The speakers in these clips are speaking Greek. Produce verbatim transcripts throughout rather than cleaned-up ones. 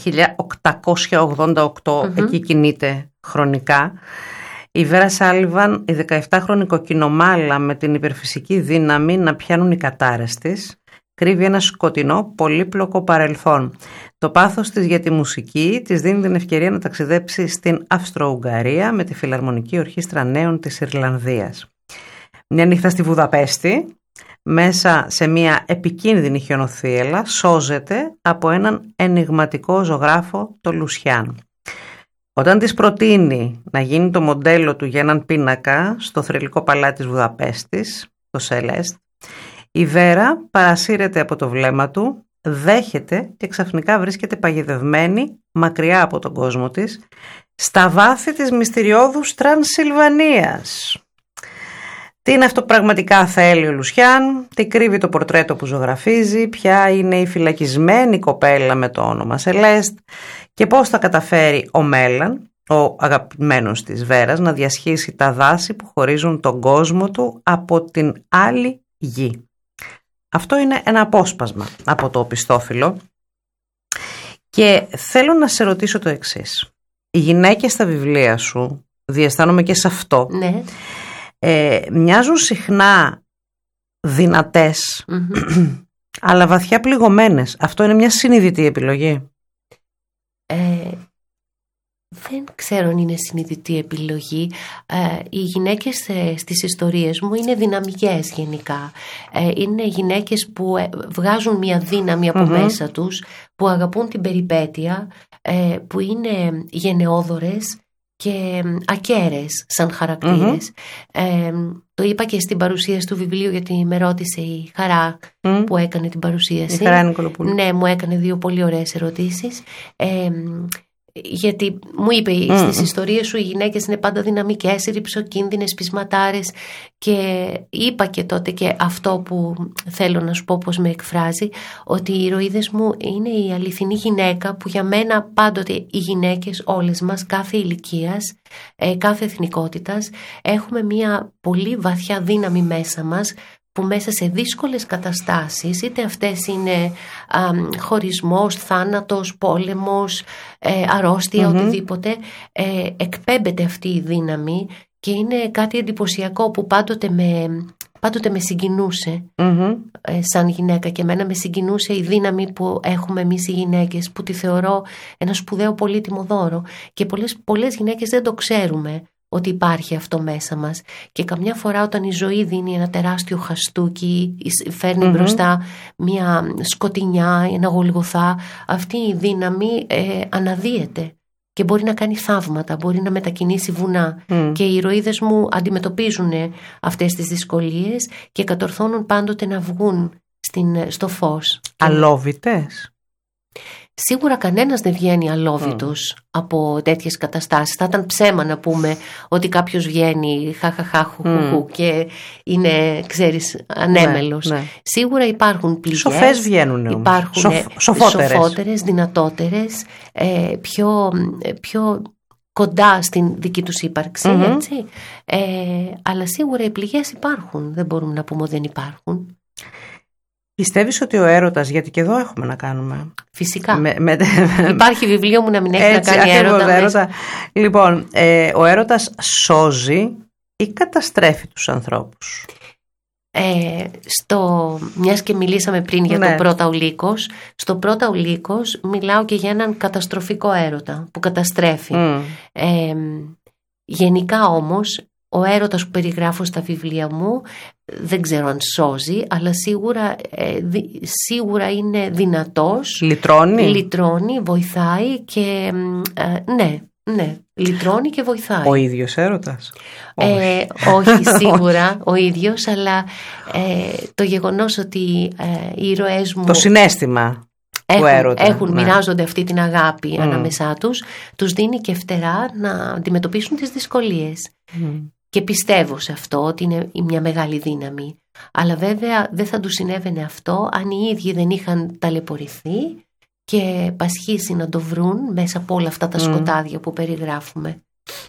χίλια οκτακόσια ογδόντα οκτώ, mm-hmm. εκεί κινείται χρονικά. Η Βέρα Σάλιβαν, η δεκαεφτάχρονη κοκκινομάλα με την υπερφυσική δύναμη να πιάνουν οι κατάρες της, κρύβει ένα σκοτεινό, πολύπλοκο παρελθόν. Το πάθος της για τη μουσική της δίνει την ευκαιρία να ταξιδέψει στην Αυστρο-Ουγγαρία με τη Φιλαρμονική Ορχήστρα Νέων της Ιρλανδίας. Μια νύχτα στη Βουδαπέστη, μέσα σε μια επικίνδυνη χιονοθύελλα, σώζεται από έναν ενιγματικό ζωγράφο, το Λουσιάν. Όταν της προτείνει να γίνει το μοντέλο του για έναν πίνακα στο θρυλικό παλάτι της Βουδαπέστης, το Σελέστ, η Βέρα παρασύρεται από το βλέμμα του, δέχεται και ξαφνικά βρίσκεται παγιδευμένη μακριά από τον κόσμο της, στα βάθη της μυστηριώδους Τρανσιλβανίας. Τι είναι αυτό πραγματικά θέλει ο Λουσιάν, τι κρύβει το πορτρέτο που ζωγραφίζει, ποια είναι η φυλακισμένη κοπέλα με το όνομα Σελέστ και πώς θα καταφέρει ο Μέλλαν, ο αγαπημένος της Βέρας, να διασχίσει τα δάση που χωρίζουν τον κόσμο του από την άλλη γη. Αυτό είναι ένα απόσπασμα από το οπισθόφυλλο και θέλω να σε ρωτήσω το εξής. Οι γυναίκες στα βιβλία σου, διαισθάνομαι και σε αυτό, ναι. ε, μοιάζουν συχνά δυνατές, mm-hmm. αλλά βαθιά πληγωμένες. Αυτό είναι μια συνειδητή επιλογή? Ε, δεν ξέρω αν είναι συνειδητή επιλογή. Ε, οι γυναίκες ε, στις ιστορίες μου είναι δυναμικές γενικά. Ε, είναι γυναίκες που ε, βγάζουν μια δύναμη από mm-hmm. μέσα τους, που αγαπούν την περιπέτεια, ε, που είναι γενναιόδωρες και ακέρες σαν χαρακτήρες. Mm-hmm. Ε, το είπα και στην παρουσίαση του βιβλίου, γιατί με ρώτησε η Χαρά mm. που έκανε την παρουσίαση. Η Χαρά Νικολοπούλου. Ναι, μου έκανε δύο πολύ ωραίες ερωτήσεις. Ε, γιατί μου είπε mm. στις ιστορίες σου οι γυναίκες είναι πάντα δυναμικές, ρυψοκίνδυνες, πεισματάρες, και είπα και τότε και αυτό που θέλω να σου πω, πώς με εκφράζει, ότι οι ηρωίδες μου είναι η αληθινή γυναίκα, που για μένα πάντοτε οι γυναίκες όλες μας, κάθε ηλικίας, κάθε εθνικότητας, έχουμε μια πολύ βαθιά δύναμη μέσα μας, που μέσα σε δύσκολες καταστάσεις, είτε αυτές είναι α, χωρισμός, θάνατος, πόλεμος, ε, αρρώστια, mm-hmm. οτιδήποτε, ε, εκπέμπεται αυτή η δύναμη και είναι κάτι εντυπωσιακό που πάντοτε με, πάντοτε με συγκινούσε mm-hmm. ε, σαν γυναίκα, και εμένα με συγκινούσε η δύναμη που έχουμε εμείς οι γυναίκες, που τη θεωρώ ένα σπουδαίο πολύτιμο δώρο, και πολλές, πολλές γυναίκες δεν το ξέρουμε ότι υπάρχει αυτό μέσα μας, και καμιά φορά όταν η ζωή δίνει ένα τεράστιο χαστούκι, φέρνει mm-hmm. μπροστά μια σκοτεινιά, ένα γολγοθά, αυτή η δύναμη ε, αναδύεται και μπορεί να κάνει θαύματα, μπορεί να μετακινήσει βουνά mm. και οι ηρωίδες μου αντιμετωπίζουν αυτές τις δυσκολίες και κατορθώνουν πάντοτε να βγουν στην, στο φως. Αλόβητες? Σίγουρα κανένας δεν βγαίνει αλόβητος mm. από τέτοιες καταστάσεις. Θα ήταν ψέμα να πούμε ότι κάποιος βγαίνει χαχαχαχουχουχου mm. και είναι, ξέρεις, ανέμελος. Ναι, ναι. Σίγουρα υπάρχουν πληγές. Σοφές βγαίνουν όμως. Υπάρχουν Σοφ, σοφότερες. σοφότερες, δυνατότερες, ε, πιο, πιο κοντά στην δική τους ύπαρξη, mm-hmm. έτσι. Ε, αλλά σίγουρα οι πληγές υπάρχουν. Δεν μπορούμε να πούμε ότι δεν υπάρχουν. Πιστεύεις ότι ο έρωτας, γιατί και εδώ έχουμε να κάνουμε. Φυσικά. Με, με... Υπάρχει βιβλίο μου να μην έχει έτσι, να κάνει έρωτα. έρωτα. Λοιπόν, ε, ο έρωτας σώζει ή καταστρέφει τους ανθρώπους? Ε, στο, μιας και μιλήσαμε πριν για ναι. το πρώτα ο λύκος, στο πρώτα ο λύκος μιλάω και για έναν καταστροφικό έρωτα που καταστρέφει. Mm. Ε, γενικά όμως ο έρωτας που περιγράφω στα βιβλία μου δεν ξέρω αν σώζει, αλλά σίγουρα, ε, δι, σίγουρα είναι δυνατός. Λυτρώνει. Λυτρώνει, βοηθάει και ε, ναι, ναι, λυτρώνει και βοηθάει. Ο ίδιος έρωτας? Ε, όχι σίγουρα ο ίδιος, αλλά ε, το γεγονός ότι ε, οι ήρωές μου... Το συναίσθημα. Έχουν, έρωτα, έχουν ναι. μοιράζονται αυτή την αγάπη mm. ανάμεσά τους, τους δίνει και φτερά να αντιμετωπίσουν τις δυσκολίες. Mm. Και πιστεύω σε αυτό ότι είναι μια μεγάλη δύναμη. Αλλά βέβαια δεν θα τους συνέβαινε αυτό αν οι ίδιοι δεν είχαν ταλαιπωρηθεί και πασχίσει να το βρουν μέσα από όλα αυτά τα σκοτάδια mm. που περιγράφουμε.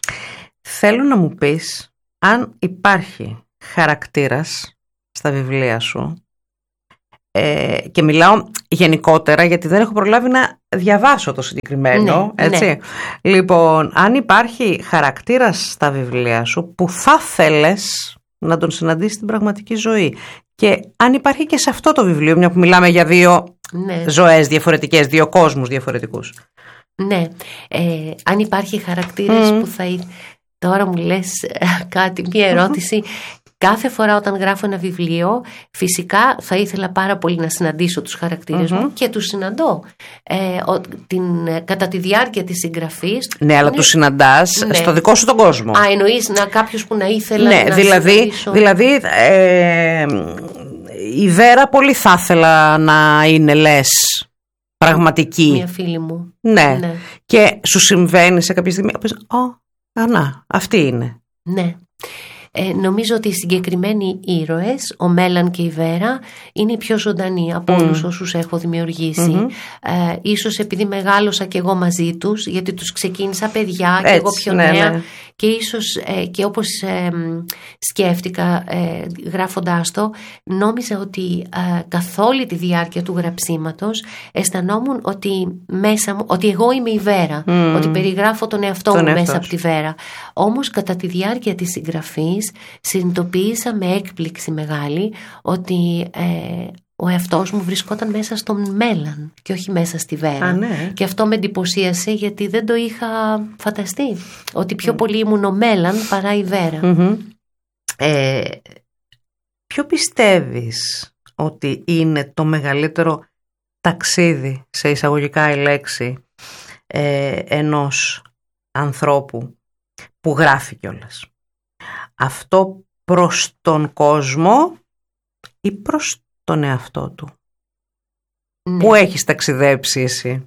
Θέλω να μου πεις αν υπάρχει χαρακτήρας στα βιβλία σου ε, και μιλάω γενικότερα γιατί δεν έχω προλάβει να διαβάσω το συγκεκριμένο, ναι, έτσι. Ναι. Λοιπόν, αν υπάρχει χαρακτήρας στα βιβλία σου που θα θέλες να τον συναντήσεις στην πραγματική ζωή, και αν υπάρχει και σε αυτό το βιβλίο, μια που μιλάμε για δύο ναι. ζωές διαφορετικές, δύο κόσμους διαφορετικούς. Ναι, ε, αν υπάρχει χαρακτήρας mm. που θα... Τώρα μου λες κάτι, μια ερώτηση. Κάθε φορά όταν γράφω ένα βιβλίο, φυσικά θα ήθελα πάρα πολύ να συναντήσω τους χαρακτήρες mm-hmm. μου και τους συναντώ. Ε, ο, την, κατά τη διάρκεια της συγγραφής... Ναι, αλλά είναι... τους συναντάς ναι. στο δικό σου τον κόσμο. Α, εννοείς να, κάποιος που να ήθελα ναι, να δηλαδή, συναντήσω. Δηλαδή, ε, η Βέρα πολύ θα ήθελα να είναι, λες, πραγματική. Μια φίλη μου. Ναι. ναι. Και σου συμβαίνει σε κάποια στιγμή, πες, «Ω, α, να, αυτή είναι». Ναι. Ε, νομίζω ότι οι συγκεκριμένοι ήρωες, ο Μέλαν και η Βέρα, είναι οι πιο ζωντανοί από mm. όλους όσους έχω δημιουργήσει. Mm-hmm. Ε, ίσως επειδή μεγάλωσα και εγώ μαζί τους, γιατί τους ξεκίνησα παιδιά και εγώ πιο ναι, νέα. Ναι. Και ίσως ε, και όπως ε, σκέφτηκα ε, γράφοντάς το, νόμιζα ότι ε, καθ' όλη τη διάρκεια του γραψίματος αισθανόμουν ότι μέσα μου, ότι εγώ είμαι η Βέρα, mm. ότι περιγράφω τον εαυτό τον μου μέσα από τη Βέρα. Όμως κατά τη διάρκεια της συγγραφής συνειδητοποίησα με έκπληξη μεγάλη ότι ε, ο εαυτός μου βρισκόταν μέσα στον Μέλαν και όχι μέσα στη Βέρα. Α, ναι. Και αυτό με εντυπωσίασε γιατί δεν το είχα φανταστεί. Ότι πιο mm. πολύ ήμουν ο Μέλαν παρά η Βέρα. Mm-hmm. Ε, ποιο πιστεύεις ότι είναι το μεγαλύτερο ταξίδι, σε εισαγωγικά η λέξη, ε, ενός ανθρώπου που γράφει κιόλας? Αυτό προς τον κόσμο ή προς τον εαυτό του? Ναι. Πού έχεις ταξιδέψει εσύ?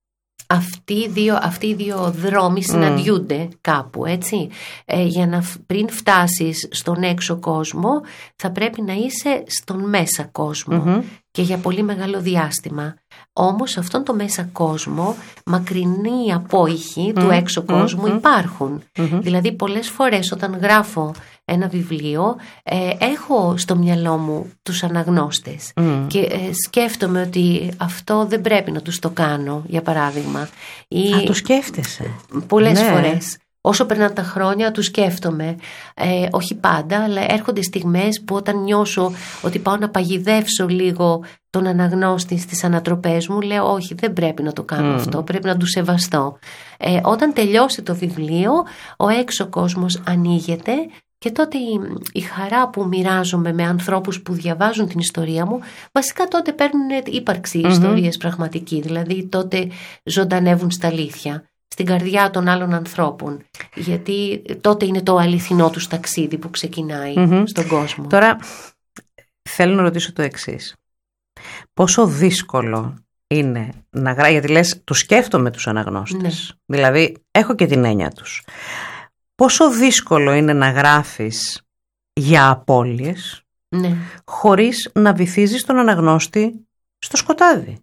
Αυτοί οι δύο, αυτοί οι δύο δρόμοι συναντιούνται mm. κάπου, έτσι. Ε, για να πριν φτάσεις στον έξω κόσμο θα πρέπει να είσαι στον μέσα κόσμο mm-hmm. και για πολύ μεγάλο διάστημα. Όμως σε αυτόν το μέσα κόσμο μακρινοί απόϊχοι mm. του έξω κόσμου mm-hmm. υπάρχουν. Mm-hmm. Δηλαδή πολλές φορές όταν γράφω ένα βιβλίο ε, έχω στο μυαλό μου τους αναγνώστες mm. και ε, σκέφτομαι ότι αυτό δεν πρέπει να τους το κάνω, για παράδειγμα. Ή, Α, το σκέφτεσαι. Πολλές ναι. φορές. Όσο περνάνε τα χρόνια τους σκέφτομαι, ε, όχι πάντα, αλλά έρχονται στιγμές που όταν νιώσω ότι πάω να παγιδεύσω λίγο τον αναγνώστη στις ανατροπές μου, λέω όχι, δεν πρέπει να το κάνω mm. αυτό, πρέπει να του σεβαστώ. Ε, όταν τελειώσει το βιβλίο, ο έξω κόσμος ανοίγεται και τότε η, η χαρά που μοιράζομαι με ανθρώπους που διαβάζουν την ιστορία μου, βασικά τότε παίρνουν ύπαρξη mm-hmm. ιστορίες πραγματική, δηλαδή τότε ζωντανεύουν στα αλήθεια, στην καρδιά των άλλων ανθρώπων, γιατί τότε είναι το αληθινό τους ταξίδι που ξεκινάει mm-hmm. στον κόσμο. Τώρα θέλω να ρωτήσω το εξής. Πόσο δύσκολο είναι να γράφει, γιατί λες τους σκέφτομαι τους αναγνώστες, ναι. δηλαδή έχω και την έννοια τους. Πόσο δύσκολο είναι να γράφεις για απώλειες ναι. χωρίς να βυθίζεις τον αναγνώστη στο σκοτάδι?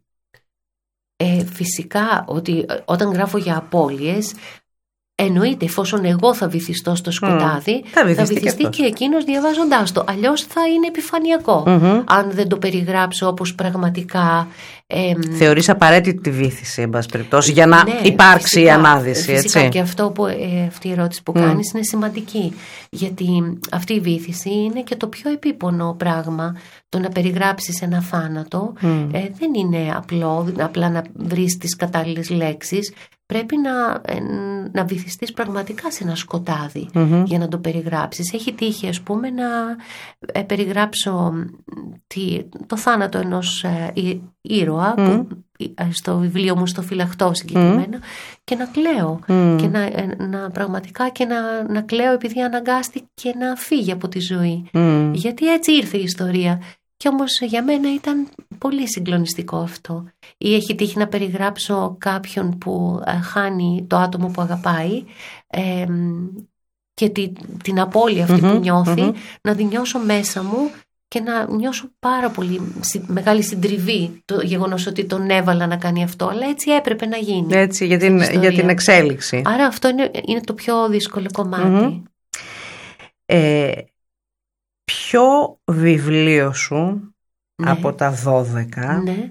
Ε, φυσικά ότι όταν γράφω για απώλειες, εννοείται εφόσον εγώ θα βυθιστώ στο σκοτάδι, mm. θα βυθιστεί, θα βυθιστεί και, και εκείνος διαβάζοντάς το. Αλλιώς θα είναι επιφανειακό mm-hmm. αν δεν το περιγράψω όπως πραγματικά. Ε, Θεωρείς απαραίτητη τη βύθιση, εν πάση περιπτώσει, για να ναι, υπάρξει φυσικά, η ανάδυση, έτσι. Φυσικά και αυτό που, ε, αυτή η ερώτηση που mm. κάνεις είναι σημαντική. Γιατί αυτή η βύθιση είναι και το πιο επίπονο πράγμα. Το να περιγράψεις ένα θάνατο mm. ε, δεν είναι απλό, απλά να βρεις τις κατάλληλες λέξεις. Πρέπει να, να βυθιστείς πραγματικά σε ένα σκοτάδι mm-hmm. για να το περιγράψεις. Έχει τύχει, ας πούμε, να ε, περιγράψω τη, το θάνατο ενός ε, ήρωα mm. που, ε, στο βιβλίο μου, στο Φυλαχτό συγκεκριμένα, mm. και να κλαίω mm. και να, ε, να πραγματικά και να, να κλαίω επειδή αναγκάστηκε να φύγει από τη ζωή. Mm. Γιατί έτσι ήρθε η ιστορία. Και όμως για μένα ήταν πολύ συγκλονιστικό αυτό. Ή έχει τύχει να περιγράψω κάποιον που χάνει το άτομο που αγαπάει ε, και τη, την απώλεια αυτή mm-hmm, που νιώθει, mm-hmm. να την νιώσω μέσα μου και να νιώσω πάρα πολύ μεγάλη συντριβή το γεγονός ότι τον έβαλα να κάνει αυτό, αλλά έτσι έπρεπε να γίνει. Έτσι, για την, για την εξέλιξη. Άρα αυτό είναι, είναι το πιο δύσκολο κομμάτι. Mm-hmm. Ε, ποιο βιβλίο σου ναι. από τα δώδεκα, ναι.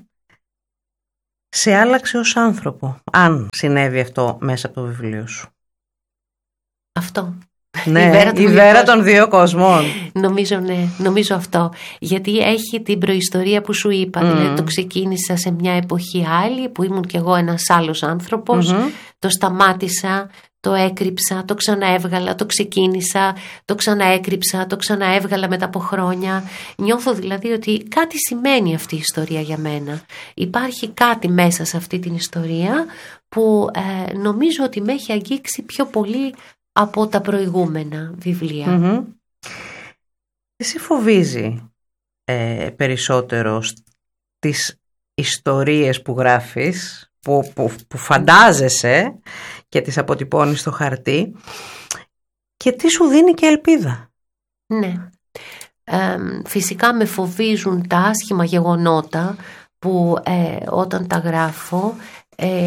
σε άλλαξε ως άνθρωπο, αν συνέβη αυτό μέσα από το βιβλίο σου? Αυτό. Ναι, η Βέρα των, η δύο, Βέρα των δύο κόσμων. Νομίζω, ναι, νομίζω αυτό. Γιατί έχει την προϊστορία που σου είπα. Mm. Δηλαδή το ξεκίνησα σε μια εποχή άλλη που ήμουν κι εγώ ένας άλλος άνθρωπος. Mm-hmm. Το σταμάτησα, το έκρυψα, το ξαναέβγαλα, το ξεκίνησα, το ξαναέκρυψα, το ξαναέβγαλα μετά από χρόνια. Νιώθω δηλαδή ότι κάτι σημαίνει αυτή η ιστορία για μένα. Υπάρχει κάτι μέσα σε αυτή την ιστορία που ε, νομίζω ότι με έχει αγγίξει πιο πολύ από τα προηγούμενα βιβλία. Mm-hmm. Τι σε φοβίζει ε, περισσότερο στις ιστορίες που γράφεις, που, που, που φαντάζεσαι και τις αποτυπώνεις στο χαρτί, και τι σου δίνει και ελπίδα? Ναι. Ε, φυσικά με φοβίζουν τα άσχημα γεγονότα που ε, όταν τα γράφω ε,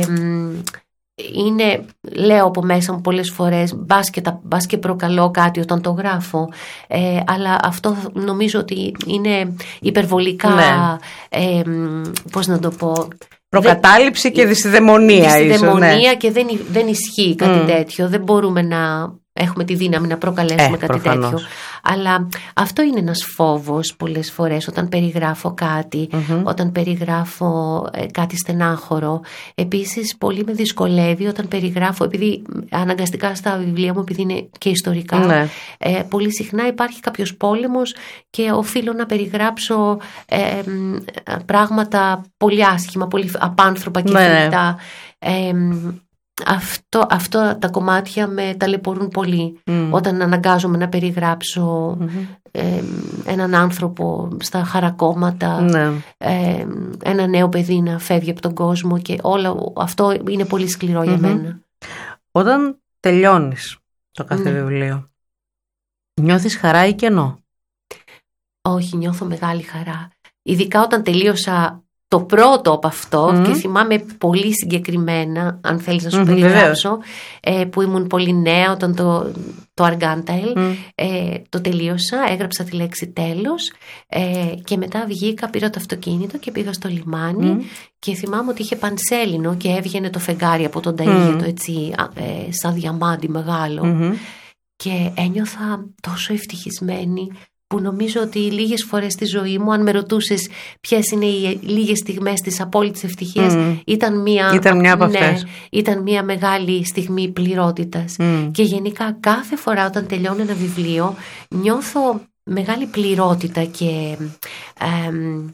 είναι, λέω από μέσα μου πολλές φορές, μπας και, τα, μπας και προκαλώ κάτι όταν το γράφω, ε, αλλά αυτό νομίζω ότι είναι υπερβολικά, ναι. ε, πώς να το πω, προκατάληψη και δυσδαιμονία. Δυσδαιμονία, ναι. Και δεν, δεν ισχύει κάτι mm. τέτοιο. Δεν μπορούμε να έχουμε τη δύναμη να προκαλέσουμε ε, κάτι προφανώς. τέτοιο. Αλλά αυτό είναι ένας φόβος πολλές φορές όταν περιγράφω κάτι, mm-hmm. όταν περιγράφω ε, κάτι στενάχωρο. Επίσης πολύ με δυσκολεύει όταν περιγράφω, επειδή αναγκαστικά στα βιβλία μου, επειδή είναι και ιστορικά, ναι. ε, πολύ συχνά υπάρχει κάποιος πόλεμος και οφείλω να περιγράψω ε, ε, πράγματα πολύ άσχημα, πολύ απάνθρωπα και φρικτά. Ναι. Ε, Αυτό, αυτό τα κομμάτια με ταλαιπωρούν πολύ mm. όταν αναγκάζομαι να περιγράψω mm-hmm. ε, έναν άνθρωπο στα χαρακόμματα, ναι. ε, ένα νέο παιδί να φεύγει από τον κόσμο, και όλο αυτό είναι πολύ σκληρό mm-hmm. για μένα. Όταν τελειώνεις το κάθε ναι. βιβλίο, νιώθεις χαρά ή κενό? Όχι, νιώθω μεγάλη χαρά. Ειδικά όταν τελείωσα το πρώτο από αυτό, mm. και θυμάμαι πολύ συγκεκριμένα, αν θέλεις να σου mm-hmm, περιγράψω, ε, που ήμουν πολύ νέα όταν το, το Αργάνταελ, mm. ε, το τελείωσα, έγραψα τη λέξη τέλος, ε, και μετά βγήκα, πήρα το αυτοκίνητο και πήγα στο λιμάνι mm. και θυμάμαι ότι είχε πανσέλινο και έβγαινε το φεγγάρι από τον ταΐγετο, mm. έτσι, ε, σαν διαμάντι μεγάλο, mm-hmm. και ένιωθα τόσο ευτυχισμένη, που νομίζω ότι λίγες φορές στη ζωή μου, αν με ρωτούσες ποιες είναι οι λίγες στιγμές της απόλυτης ευτυχίας, mm. ήταν, μία, ήταν μια από αυτές. Ναι, ήταν μια μεγάλη στιγμή πληρότητας. Mm. Και γενικά κάθε φορά όταν τελειώνω ένα βιβλίο νιώθω μεγάλη πληρότητα και, ε,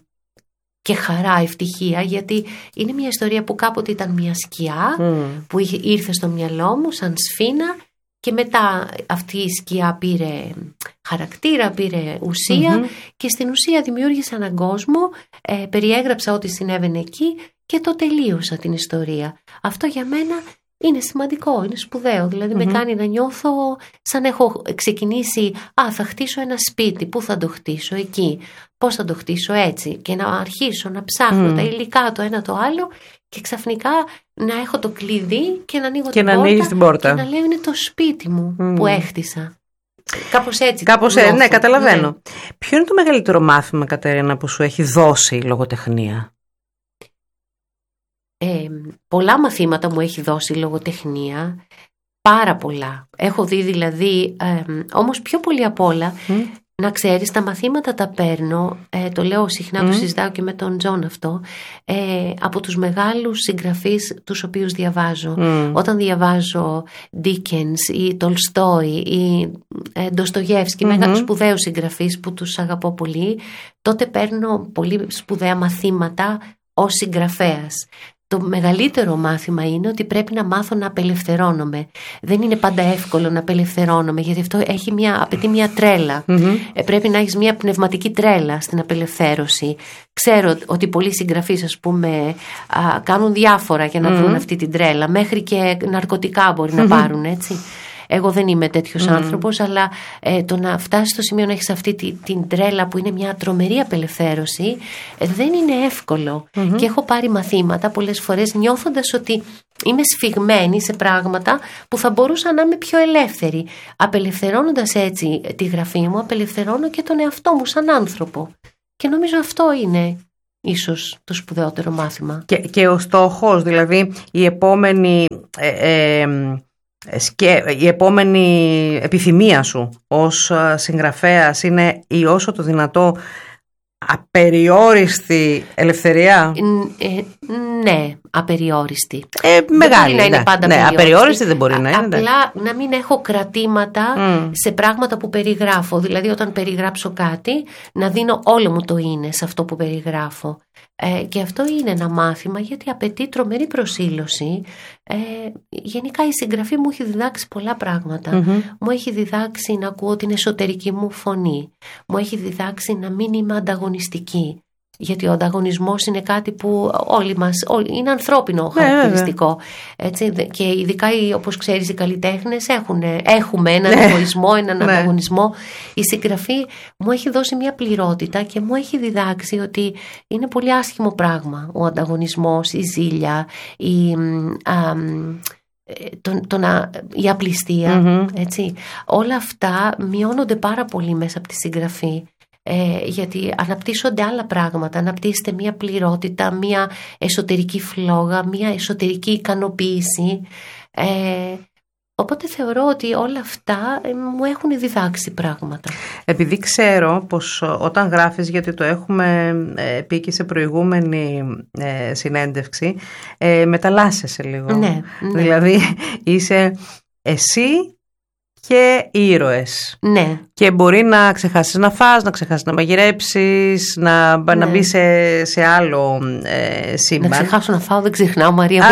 και χαρά, ευτυχία, γιατί είναι μια ιστορία που κάποτε ήταν μια σκιά mm. που ήρθε στο μυαλό μου σαν σφήνα, και μετά αυτή η σκιά πήρε χαρακτήρα, πήρε ουσία mm-hmm. και στην ουσία δημιούργησα έναν κόσμο, ε, περιέγραψα ό,τι συνέβαινε εκεί και το τελείωσα την ιστορία. Αυτό για μένα είναι σημαντικό, είναι σπουδαίο, δηλαδή mm-hmm. με κάνει να νιώθω σαν έχω ξεκινήσει, α, θα χτίσω ένα σπίτι, πού θα το χτίσω, εκεί, πώς θα το χτίσω, έτσι, και να αρχίσω να ψάχνω mm. τα υλικά το ένα το άλλο, και ξαφνικά να έχω το κλειδί και να ανοίγω και την, να πόρτα την πόρτα και να λέω είναι το σπίτι μου mm. που έχτισα. Κάπως έτσι. Κάπως έτσι, ναι, καταλαβαίνω. Ναι. Ποιο είναι το μεγαλύτερο μάθημα, Κατερίνα, που σου έχει δώσει η λογοτεχνία? Ε, πολλά μαθήματα μου έχει δώσει η λογοτεχνία. Πάρα πολλά. Έχω δει δηλαδή, ε, όμως πιο πολύ απ' όλα, mm. να ξέρεις, τα μαθήματα τα παίρνω, ε, το λέω συχνά, mm. το συζητάω και με τον Τζον αυτό, ε, από τους μεγάλους συγγραφείς τους οποίους διαβάζω. Mm. Όταν διαβάζω Dickens ή Τολστόι ή ε, Ντοστογεύσκι, mm-hmm. μεγάλους σπουδαίους συγγραφείς που τους αγαπώ πολύ, τότε παίρνω πολύ σπουδαία μαθήματα ως συγγραφέας. Το μεγαλύτερο μάθημα είναι ότι πρέπει να μάθω να απελευθερώνομαι. Δεν είναι πάντα εύκολο να απελευθερώνομαι, γιατί αυτό έχει μια, απαιτεί μια τρέλα. Mm-hmm. Ε, πρέπει να έχεις μια πνευματική τρέλα στην απελευθέρωση. Ξέρω ότι πολλοί συγγραφείς, ας πούμε, α, κάνουν διάφορα για να mm-hmm. βρουν αυτή την τρέλα. Μέχρι και ναρκωτικά μπορεί mm-hmm. να πάρουν, έτσι. Εγώ δεν είμαι τέτοιος mm. άνθρωπος, αλλά ε, το να φτάσεις στο σημείο να έχεις αυτή τη, την τρέλα που είναι μια τρομερή απελευθέρωση, ε, δεν είναι εύκολο. Mm-hmm. Και έχω πάρει μαθήματα πολλές φορές νιώθοντας ότι είμαι σφιγμένη σε πράγματα που θα μπορούσα να είμαι πιο ελεύθερη. Απελευθερώνοντας έτσι τη γραφή μου, απελευθερώνω και τον εαυτό μου σαν άνθρωπο. Και νομίζω αυτό είναι ίσως το σπουδαιότερο μάθημα. Και, και ο στόχος, δηλαδή η επόμενη, ε, ε, σκε, η επόμενη επιθυμία σου ως συγγραφέας είναι η όσο το δυνατό απεριόριστη ελευθερία. Ε, ε, ναι, απεριόριστη. Ε, μεγάλη, δεν μπορεί να είναι πάντα ναι, απεριόριστη. απεριόριστη δεν μπορεί να είναι. Απλά να μην έχω κρατήματα mm. σε πράγματα που περιγράφω. Δηλαδή όταν περιγράψω κάτι, να δίνω όλο μου το είναι σε αυτό που περιγράφω. Ε, και αυτό είναι ένα μάθημα, γιατί απαιτεί τρομερή προσήλωση. Ε, γενικά η συγγραφή μου έχει διδάξει πολλά πράγματα. Mm-hmm. Μου έχει διδάξει να ακούω την εσωτερική μου φωνή. Μου έχει διδάξει να μην είμαι ανταγωνιστική. Γιατί ο ανταγωνισμός είναι κάτι που όλοι μας, όλοι, είναι ανθρώπινο χαρακτηριστικό. Έτσι, και ειδικά, όπως ξέρεις, οι καλλιτέχνες έχουν, έχουμε έναν εγωισμό, έναν ανταγωνισμό. Η συγγραφή μου έχει δώσει μια πληρότητα και μου έχει διδάξει ότι είναι πολύ άσχημο πράγμα ο ανταγωνισμός, η ζήλια, η... Α, Το, το να, η απληστία, mm-hmm. έτσι. Όλα αυτά μειώνονται πάρα πολύ μέσα από τη συγγραφή. Ε, γιατί αναπτύσσονται άλλα πράγματα, αναπτύσσεται μια πληρότητα, μια εσωτερική φλόγα, μια εσωτερική ικανοποίηση. Ε, οπότε θεωρώ ότι όλα αυτά ε, μου έχουν διδάξει πράγματα. Επειδή ξέρω πως όταν γράφεις, γιατί το έχουμε ε, πει και σε προηγούμενη ε, συνέντευξη, ε, μεταλλάσσεσαι λίγο. Ναι, ναι. Δηλαδή είσαι εσύ και ήρωες. Ναι. Και μπορεί να ξεχάσεις να φας, να ξεχάσεις να μαγειρέψεις, να, ναι. να μπει σε, σε άλλο ε, σύμπαν. Να ξεχάσω να φάω, δεν ξεχνάω, Μαρία.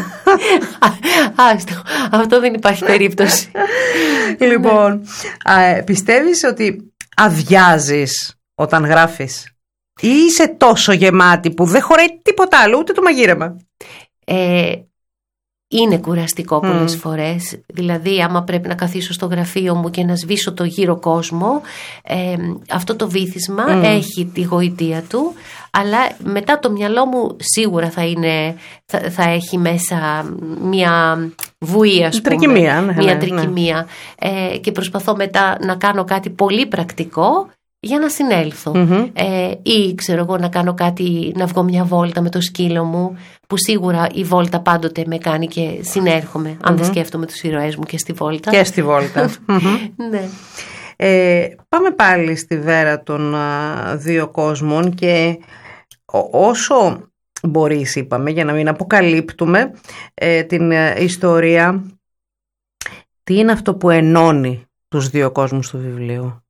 Άστο, αυτό δεν υπάρχει περίπτωση. Λοιπόν, α, πιστεύεις ότι αδειάζεις όταν γράφεις ή είσαι τόσο γεμάτη που δεν χωράει τίποτα άλλο, ούτε το μαγείρεμα? Ε, Είναι κουραστικό πολλές mm. φορές. Δηλαδή άμα πρέπει να καθίσω στο γραφείο μου και να σβήσω το γύρο κόσμο, ε, αυτό το βύθισμα mm. έχει τη γοητεία του, αλλά μετά το μυαλό μου σίγουρα θα, είναι, θα, θα έχει μέσα μια βουή, ας πούμε, τρικυμία, ναι, μια ναι, τρικυμία. Ναι. Ε, και προσπαθώ μετά να κάνω κάτι πολύ πρακτικό για να συνέλθω. Mm-hmm. Ε, ή ξέρω εγώ να κάνω κάτι, να βγω μια βόλτα με το σκύλο μου, που σίγουρα η βόλτα πάντοτε με κάνει και συνέρχομαι, mm-hmm. αν δεν σκέφτομαι τους ήρωές μου και στη βόλτα. Και στη βόλτα. mm-hmm. Ναι. Ε, πάμε πάλι στη Βέρα των α, δύο κόσμων και όσο μπορείς, είπαμε, για να μην αποκαλύπτουμε ε, την ε, ιστορία, τι είναι αυτό που ενώνει τους δύο κόσμους του βιβλίου?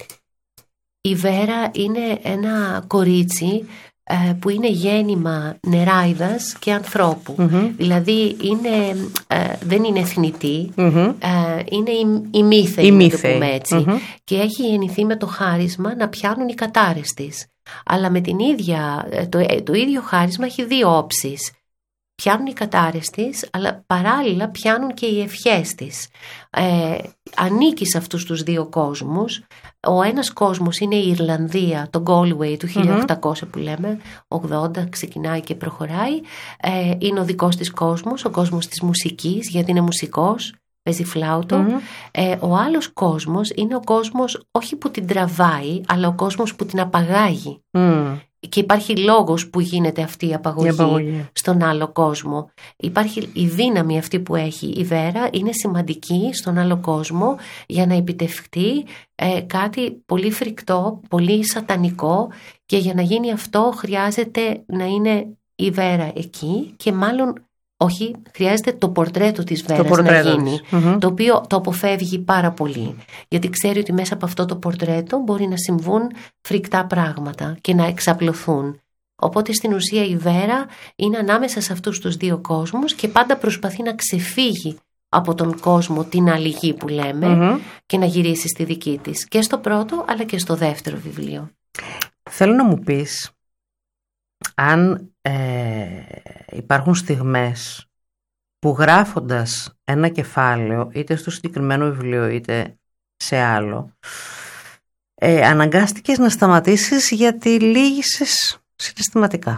Η Βέρα είναι ένα κορίτσι ε, που είναι γέννημα νεράιδας και ανθρώπου. Mm-hmm. Δηλαδή είναι, ε, δεν είναι εθνητή, mm-hmm. ε, είναι η, η μύθεη, να το πούμε έτσι. Mm-hmm. Και έχει γεννηθεί με το χάρισμα να πιάνουν οι κατάρες της. Αλλά με την ίδια, το, το ίδιο χάρισμα έχει δύο όψεις. Πιάνουν οι κατάρες της, αλλά παράλληλα πιάνουν και οι ευχές της. Ε, ανήκει σε αυτούς τους δύο κόσμους. Ο ένας κόσμος είναι η Ιρλανδία, το Galway του χίλια οκτακόσια mm-hmm. που λέμε, ογδόντα ξεκινάει και προχωράει. Ε, είναι ο δικός της κόσμος, ο κόσμος της μουσικής, γιατί είναι μουσικός, παίζει φλάουτο. Mm-hmm. Ε, ο άλλος κόσμος είναι ο κόσμος όχι που την τραβάει, αλλά ο κόσμος που την απαγάγει. Mm. Και υπάρχει λόγος που γίνεται αυτή η απαγωγή, η απαγωγή στον άλλο κόσμο. Υπάρχει η δύναμη αυτή που έχει η Βέρα, είναι σημαντική στον άλλο κόσμο για να επιτευχθεί ε, κάτι πολύ φρικτό, πολύ σατανικό, και για να γίνει αυτό χρειάζεται να είναι η Βέρα εκεί, και μάλλον όχι, χρειάζεται το πορτρέτο της Βέρας πορτρέτο να γίνει, mm-hmm. το οποίο το αποφεύγει πάρα πολύ, γιατί ξέρει ότι μέσα από αυτό το πορτρέτο μπορεί να συμβούν φρικτά πράγματα και να εξαπλωθούν. Οπότε στην ουσία η Βέρα είναι ανάμεσα σε αυτούς τους δύο κόσμους και πάντα προσπαθεί να ξεφύγει από τον κόσμο, την άλλη γη που λέμε, mm-hmm. και να γυρίσει στη δική της, και στο πρώτο αλλά και στο δεύτερο βιβλίο. Θέλω να μου πεις αν ε, υπάρχουν στιγμές που γράφοντας ένα κεφάλαιο, είτε στο συγκεκριμένο βιβλίο είτε σε άλλο, ε, αναγκάστηκες να σταματήσεις γιατί λύγησες συναισθηματικά.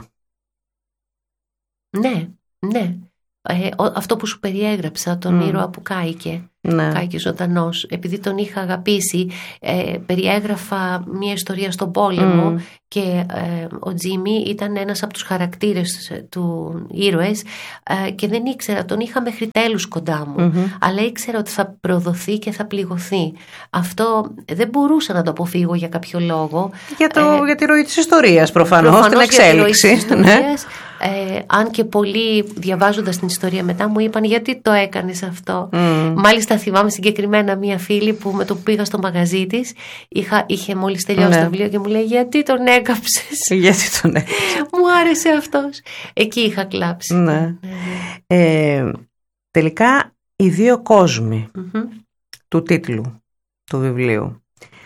Ναι, ναι. Ε, αυτό που σου περιέγραψα, τον mm. ήρωα που κάηκε. Ναι. Κάηκε ζωντανός. Επειδή τον είχα αγαπήσει, ε, περιέγραφα μια ιστορία στον πόλεμο mm. και ε, ο Τζίμι ήταν ένας από τους χαρακτήρες του ήρωες ε, και δεν ήξερα, τον είχα μέχρι τέλους κοντά μου, mm-hmm. αλλά ήξερα ότι θα προδοθεί και θα πληγωθεί. Αυτό δεν μπορούσα να το αποφύγω για κάποιο λόγο. Για, το, ε, για τη ροή της ιστορίας προφανώς, προφανώς την εξέλιξη. Για τη ροή της ιστορίας, ε, αν και πολλοί διαβάζοντας την ιστορία μετά μου είπαν γιατί το έκανες αυτό. Mm. Μάλιστα θυμάμαι συγκεκριμένα μία φίλη που με το που πήγα στο μαγαζί της είχα, είχε μόλις τελειώσει ναι. το βιβλίο και μου λέει γιατί τον έκαψες. Γιατί τον έκαψες. Μου άρεσε αυτός. Εκεί είχα κλάψει. Ναι. Ναι. Ε, τελικά οι δύο κόσμοι mm-hmm. του τίτλου του βιβλίου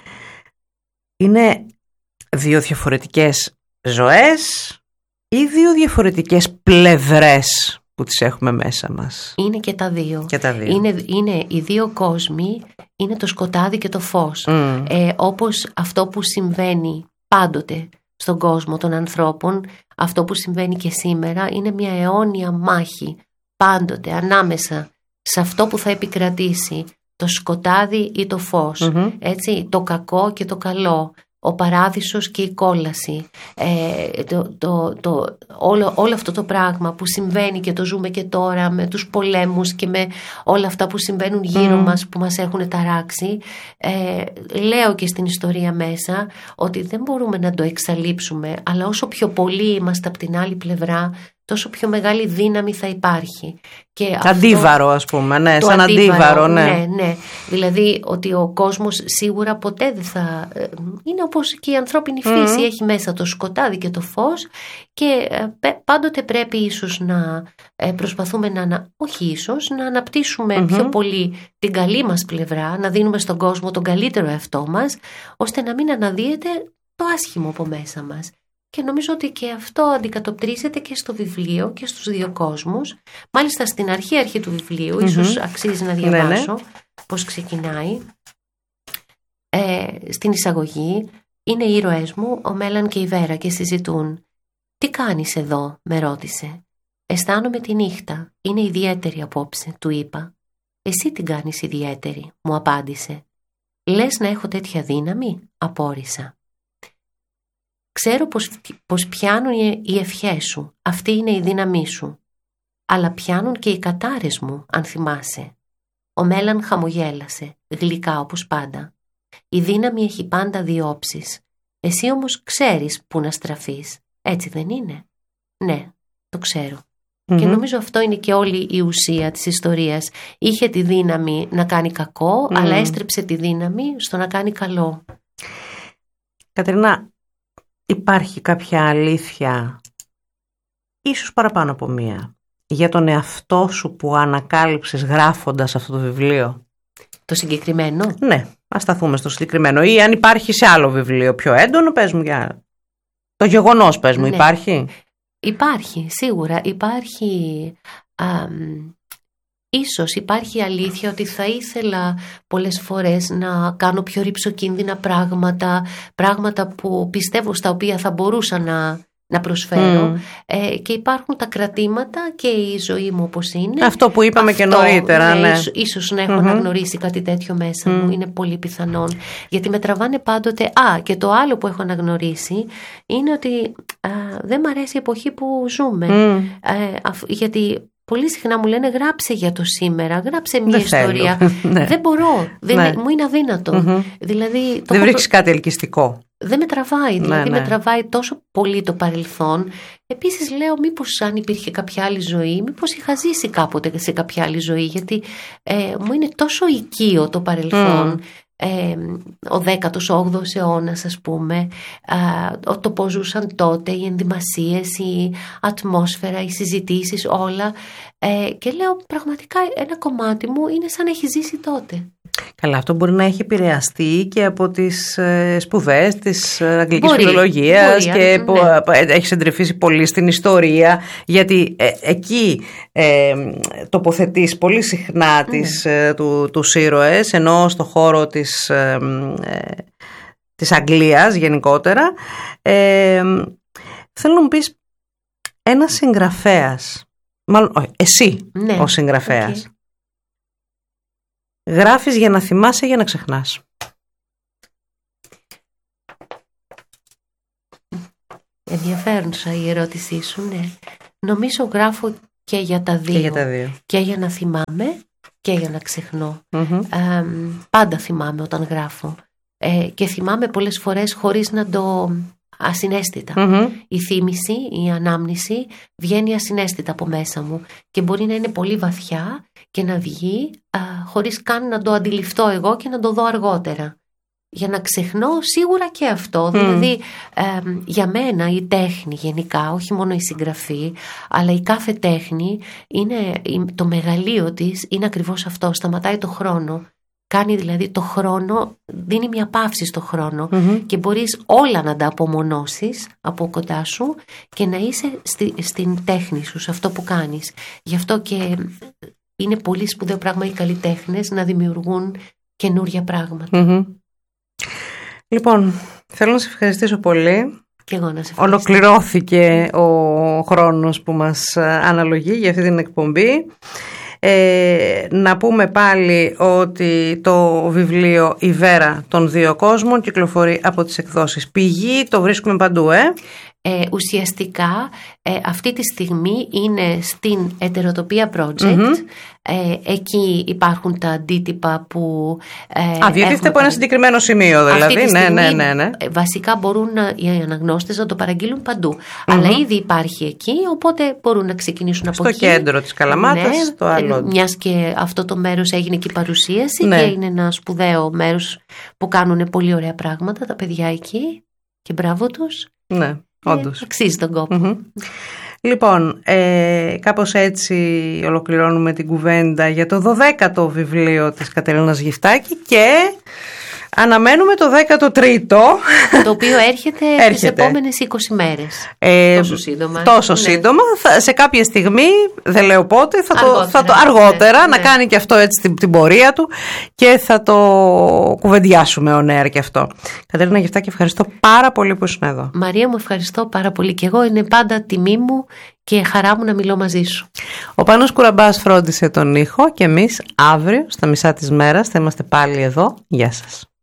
είναι δύο διαφορετικές ζωές ή δύο διαφορετικές πλευρές που τις έχουμε μέσα μας? Είναι και τα δύο. Και τα δύο. Είναι, είναι οι δύο κόσμοι, είναι το σκοτάδι και το φως. Mm. Ε, όπως αυτό που συμβαίνει πάντοτε στον κόσμο των ανθρώπων, αυτό που συμβαίνει και σήμερα, είναι μια αιώνια μάχη πάντοτε ανάμεσα σε αυτό που θα επικρατήσει, το σκοτάδι ή το φως, mm-hmm. έτσι, το κακό και το καλό, ο παράδεισος και η κόλαση, ε, το, το, το, όλο, όλο αυτό το πράγμα που συμβαίνει και το ζούμε και τώρα με τους πολέμους και με όλα αυτά που συμβαίνουν γύρω mm. μας που μας έχουν ταράξει. Ε, λέω και στην ιστορία μέσα ότι δεν μπορούμε να το εξαλείψουμε, αλλά όσο πιο πολλοί είμαστε από την άλλη πλευρά, τόσο πιο μεγάλη δύναμη θα υπάρχει. Και αντίβαρο αυτό, ας πούμε, ναι, σαν αντίβαρο, αντίβαρο ναι. ναι. Ναι, δηλαδή ότι ο κόσμος σίγουρα ποτέ δεν θα... Είναι όπως και η ανθρώπινη φύση, mm. έχει μέσα το σκοτάδι και το φως και πάντοτε πρέπει ίσως να προσπαθούμε να... Όχι ίσως, να αναπτύσσουμε mm-hmm. πιο πολύ την καλή μας πλευρά, να δίνουμε στον κόσμο τον καλύτερο εαυτό μας, ώστε να μην αναδύεται το άσχημο από μέσα μας. Και νομίζω ότι και αυτό αντικατοπτρίζεται και στο βιβλίο και στους δύο κόσμους. Μάλιστα στην αρχή αρχή του βιβλίου, mm-hmm. ίσως αξίζει να διαβάσω ναι, ναι. πώς ξεκινάει. Ε, στην εισαγωγή είναι οι ήρωές μου, ο Μέλαν και η Βέρα και συζητούν. «Τι κάνεις εδώ?» με ρώτησε. «Αισθάνομαι τη νύχτα, είναι ιδιαίτερη απόψε», του είπα. «Εσύ τι κάνεις ιδιαίτερη?» μου απάντησε. «Λες να έχω τέτοια δύναμη?» απόρρισα. «Ξέρω πως, πως πιάνουν οι ευχές σου, αυτή είναι η δύναμή σου. Αλλά πιάνουν και οι κατάρες μου, αν θυμάσαι». Ο Μέλαν χαμογέλασε, γλυκά όπως πάντα. «Η δύναμη έχει πάντα δύο όψεις. Εσύ όμως ξέρεις πού να στραφείς, έτσι δεν είναι?» «Ναι, το ξέρω». Mm-hmm. Και νομίζω αυτό είναι και όλη η ουσία της ιστορίας. Είχε τη δύναμη να κάνει κακό, mm. αλλά έστρεψε τη δύναμη στο να κάνει καλό. Κατερίνα, υπάρχει κάποια αλήθεια, ίσως παραπάνω από μία, για τον εαυτό σου που ανακάλυψες γράφοντας αυτό το βιβλίο? Το συγκεκριμένο? Ναι, ας σταθούμε στο συγκεκριμένο. Ή αν υπάρχει σε άλλο βιβλίο πιο έντονο, πες μου για... Το γεγονός, πες μου, ναι. Υπάρχει? Υπάρχει, σίγουρα. Υπάρχει... Α, ίσως υπάρχει αλήθεια ότι θα ήθελα πολλές φορές να κάνω πιο ρυψοκίνδυνα πράγματα, πράγματα που πιστεύω στα οποία θα μπορούσα να, να προσφέρω. Mm. Ε, και υπάρχουν τα κρατήματα και η ζωή μου όπως είναι. Αυτό που είπαμε Αυτό, και νωρίτερα. Ναι, ναι. Ίσως, ίσως να έχω mm-hmm. αναγνωρίσει κάτι τέτοιο μέσα mm. μου. Είναι πολύ πιθανόν. Γιατί με τραβάνε πάντοτε. Α, και το άλλο που έχω αναγνωρίσει είναι ότι α, δεν μ' αρέσει η εποχή που ζούμε. Mm. Ε, α, γιατί... Πολύ συχνά μου λένε γράψε για το σήμερα, γράψε μια δεν ιστορία. Ναι. Δεν μπορώ, δεν, ναι. μου είναι αδύνατο. Mm-hmm. Δηλαδή, το δεν έχω... βρίσκεις κάτι ελκυστικό. Δεν με τραβάει, δηλαδή ναι, ναι. με τραβάει τόσο πολύ το παρελθόν. Επίσης λέω μήπως αν υπήρχε κάποια άλλη ζωή, μήπως είχα ζήσει κάποτε σε κάποια άλλη ζωή, γιατί ε, μου είναι τόσο οικείο το παρελθόν. Mm. Ε, ο δέκατος όγδοος αιώνας ας πούμε, ε, το πώς ζούσαν τότε, οι ενδυμασίες, η ατμόσφαιρα, οι συζητήσεις, όλα ε, και λέω πραγματικά ένα κομμάτι μου είναι σαν να έχει ζήσει τότε. Καλά, αυτό μπορεί να έχει επηρεαστεί και από τις ε, σπουδές της αγγλικής φιλολογίας και ναι. έχει συντρεφήσει πολύ στην ιστορία, γιατί ε, εκεί ε, τοποθετείς πολύ συχνά τις, ναι. ε, του, τους ήρωες, ενώ στο χώρο της, ε, ε, της Αγγλίας γενικότερα. Ε, θέλω να μου πεις, ένας συγγραφέας, μάλλον όχι, εσύ ναι. ο συγγραφέας, okay. Γράφεις για να θυμάσαι, για να ξεχνάς? Ενδιαφέρουσα η ερώτησή σου, ναι. Νομίζω γράφω και για τα δύο. Και για τα δύο. Και για να θυμάμαι και για να ξεχνώ. Mm-hmm. Ε, πάντα θυμάμαι όταν γράφω. Ε, και θυμάμαι πολλές φορές χωρίς να το ασυναίσθητα. Mm-hmm. Η θύμηση, η ανάμνηση βγαίνει ασυναίσθητα από μέσα μου και μπορεί να είναι πολύ βαθιά και να βγει α, χωρίς καν να το αντιληφθώ εγώ και να το δω αργότερα. Για να ξεχνώ σίγουρα και αυτό. Mm. Δηλαδή ε, για μένα η τέχνη γενικά, όχι μόνο η συγγραφή, αλλά η κάθε τέχνη είναι, το μεγαλείο της είναι ακριβώς αυτό. Σταματάει το χρόνο. Κάνει δηλαδή το χρόνο, δίνει μια παύση στο χρόνο mm-hmm. και μπορείς όλα να τα απομονώσεις από κοντά σου και να είσαι στη, στην τέχνη σου, σε αυτό που κάνεις. Γι' αυτό και είναι πολύ σπουδαίο πράγμα οι καλλιτέχνες να δημιουργούν καινούρια πράγματα. Mm-hmm. Λοιπόν, θέλω να σε ευχαριστήσω πολύ. Και εγώ να σε ευχαριστήσω. Ολοκληρώθηκε ο χρόνος που μας αναλογεί για αυτή την εκπομπή. Ε, να πούμε πάλι ότι το βιβλίο «Η Βέρα των δύο κόσμων» κυκλοφορεί από τις εκδόσεις Πηγή. Το βρίσκουμε παντού, ε? Ε, ουσιαστικά ε, αυτή τη στιγμή είναι στην Ετεροτοπία Project. Mm-hmm. Ε, εκεί υπάρχουν τα αντίτυπα που ε, Α, διατίθεται από ένα συγκεκριμένο σημείο δηλαδή. Αυτή τη στιγμή, ναι, ναι, ναι, ναι. Βασικά μπορούν οι αναγνώστες να το παραγγείλουν παντού. Mm-hmm. Αλλά ήδη υπάρχει εκεί, οπότε μπορούν να ξεκινήσουν από στο εκεί. Στο κέντρο της Καλαμάτας, ναι, στο άλλο. Μιας και αυτό το μέρος έγινε και η παρουσίαση, ναι. Και είναι ένα σπουδαίο μέρος που κάνουν πολύ ωραία πράγματα τα παιδιά εκεί και μπράβο τους. Ναι. Όντως. Ε, αξίζει τον κόπο. Mm-hmm. Λοιπόν, ε, κάπως έτσι ολοκληρώνουμε την κουβέντα για το δωδέκατο βιβλίο της Κατερίνας Γιφτάκη και αναμένουμε το δέκατο τρίτο. Το οποίο έρχεται, έρχεται. τις επόμενες είκοσι μέρες. Ε, τόσο σύντομα. Τόσο ναι. σύντομα. Θα, σε κάποια στιγμή, δεν λέω πότε, θα αργότερα, το, θα το, αργότερα ναι. να κάνει και αυτό έτσι την, την πορεία του και θα το κουβεντιάσουμε on air και αυτό. Κατερίνα Γιφτάκη, ευχαριστώ πάρα πολύ που ήσουν εδώ. Μαρία μου, ευχαριστώ πάρα πολύ και εγώ. Είναι πάντα τιμή μου και χαρά μου να μιλώ μαζί σου. Ο Πάνος Κουραμπάς φρόντισε τον ήχο και εμείς αύριο στα μισά της μέρας θα είμαστε πάλι εδώ. Γεια σας.